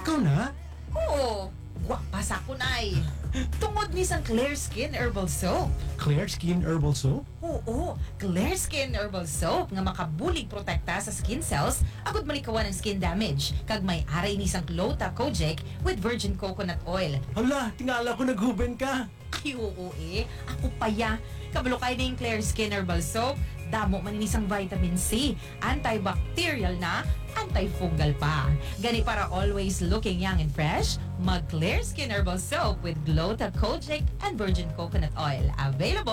Ikaw na? Oo, pasa ko na eh. Tungod ni sang Clear Skin Herbal Soap. Clear Skin Herbal Soap? Oo, Clear Skin Herbal Soap nga makabulig protekta sa skin cells agud malikawan ng skin damage. Kag may aray ni sang Clota Kojic with virgin coconut oil. Hala, tingala ko naghuben ka. Ay, oo eh. Ako pa ya. Kabalo kayo na yung Clear Skin Herbal Soap. Damo maninisang vitamin C. Antibacterial na, antifungal pa. Gani para always looking young and fresh, mag Clear Skin Herbal Soap with Glota Kojic and virgin coconut oil. Available